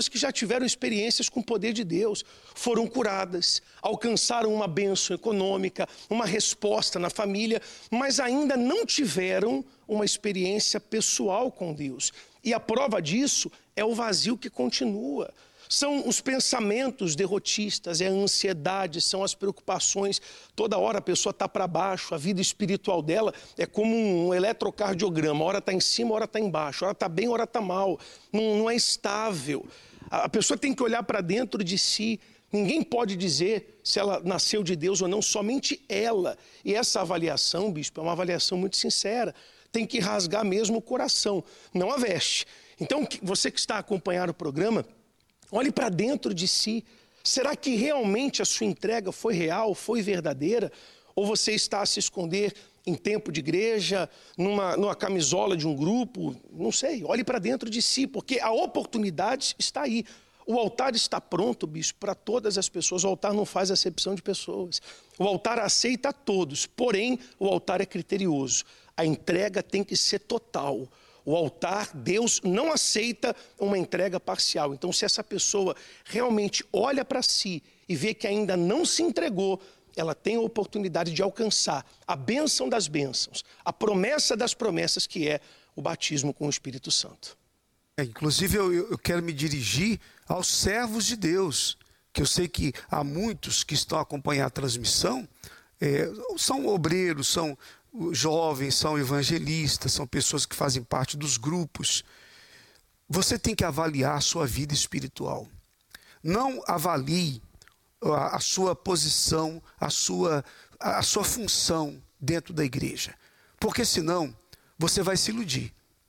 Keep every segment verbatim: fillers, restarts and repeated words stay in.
pessoas que já tiveram experiências com o poder de Deus, foram curadas, alcançaram uma bênção econômica, uma resposta na família, mas ainda não tiveram uma experiência pessoal com Deus. E a prova disso é o vazio que continua. São os pensamentos derrotistas, é a ansiedade, são as preocupações. Toda hora a pessoa está para baixo, a vida espiritual dela é como um eletrocardiograma. Hora está em cima, hora está embaixo, hora está bem, hora está mal. Não, não é estável. A pessoa tem que olhar para dentro de si. Ninguém pode dizer se ela nasceu de Deus ou não, somente ela. E essa avaliação, bispo, é uma avaliação muito sincera. Tem que rasgar mesmo o coração, não a veste. Então, você que está acompanhando o programa, olhe para dentro de si. Será que realmente a sua entrega foi real, foi verdadeira? Ou você está a se esconder em tempo de igreja, numa, numa camisola de um grupo? Não sei, olhe para dentro de si, porque a oportunidade está aí. O altar está pronto, bispo, para todas as pessoas. O altar não faz acepção de pessoas. O altar aceita a todos, porém o altar é criterioso. A entrega tem que ser total. O altar, Deus não aceita uma entrega parcial. Então, se essa pessoa realmente olha para si e vê que ainda não se entregou, ela tem a oportunidade de alcançar a bênção das bênçãos, a promessa das promessas, que é o batismo com o Espírito Santo. É, inclusive, eu, eu quero me dirigir aos servos de Deus, que eu sei que há muitos que estão a acompanhar a transmissão, é, são obreiros, são jovens, são evangelistas, são pessoas que fazem parte dos grupos. Você tem que avaliar a sua vida espiritual. Não avalie a, a sua posição, a sua, a sua função dentro da igreja, porque senão você vai se iludir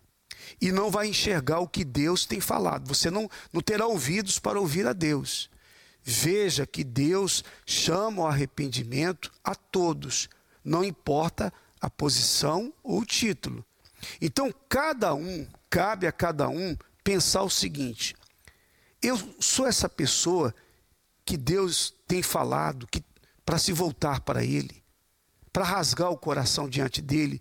e não vai enxergar o que Deus tem falado. Você não, não terá ouvidos para ouvir a Deus. Veja que Deus chama ao arrependimento a todos, não importa a posição ou o título. Então, cada um, cabe a cada um pensar o seguinte: eu sou essa pessoa que Deus tem falado que, para se voltar para Ele, para rasgar o coração diante dEle.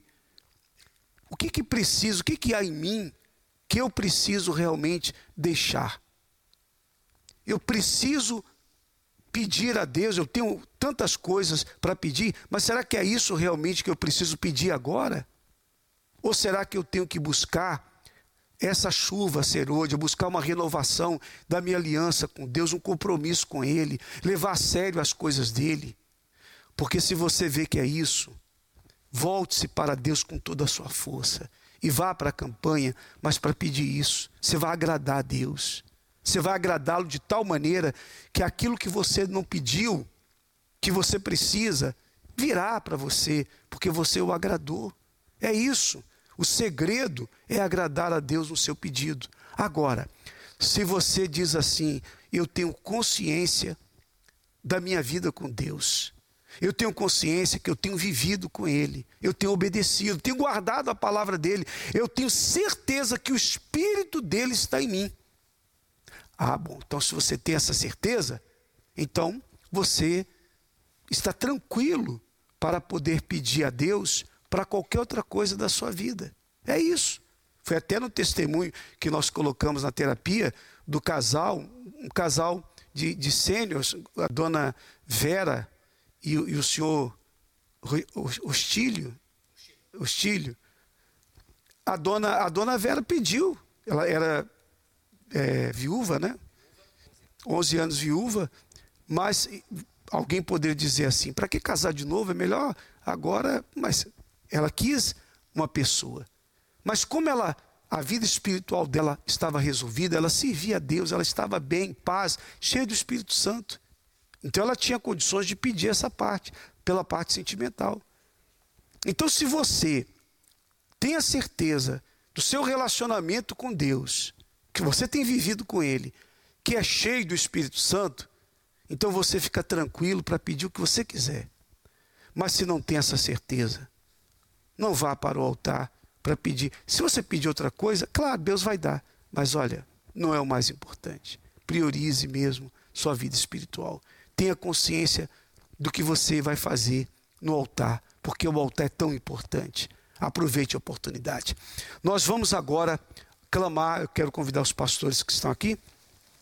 O que que preciso, o que que há em mim que eu preciso realmente deixar? Eu preciso pedir a Deus, eu tenho tantas coisas para pedir, mas será que é isso realmente que eu preciso pedir agora? Ou será que eu tenho que buscar essa chuva serôdia, buscar uma renovação da minha aliança com Deus, um compromisso com Ele, levar a sério as coisas dEle? Porque se você vê que é isso, volte-se para Deus com toda a sua força e vá para a campanha, mas para pedir isso. Você vai agradar a Deus. Você vai agradá-lo de tal maneira que aquilo que você não pediu, que você precisa, virá para você, porque você o agradou. É isso. O segredo é agradar a Deus no seu pedido. Agora, se você diz assim: eu tenho consciência da minha vida com Deus, eu tenho consciência que eu tenho vivido com Ele, eu tenho obedecido, tenho guardado a palavra dEle, eu tenho certeza que o Espírito dEle está em mim. Ah, bom, então se você tem essa certeza, então você está tranquilo para poder pedir a Deus para qualquer outra coisa da sua vida. É isso. Foi até no testemunho que nós colocamos na terapia do casal, um casal de, de sêniors, a dona Vera e, e o senhor Hostílio. Hostílio. A dona, a dona Vera pediu, ela era é, viúva, né? onze anos viúva, mas alguém poderia dizer assim: para que casar de novo? É melhor agora. Mas ela quis uma pessoa. Mas como ela, a vida espiritual dela estava resolvida, ela servia a Deus, ela estava bem, em paz, cheia do Espírito Santo. Então ela tinha condições de pedir essa parte, pela parte sentimental. Então, se você tem a certeza do seu relacionamento com Deus, que você tem vivido com Ele, que é cheio do Espírito Santo, então você fica tranquilo para pedir o que você quiser. Mas se não tem essa certeza, não vá para o altar para pedir. Se você pedir outra coisa, claro, Deus vai dar. Mas olha, não é o mais importante. Priorize mesmo sua vida espiritual. Tenha consciência do que você vai fazer no altar, porque o altar é tão importante. Aproveite a oportunidade. Nós vamos agora clamar. Eu quero convidar os pastores que estão aqui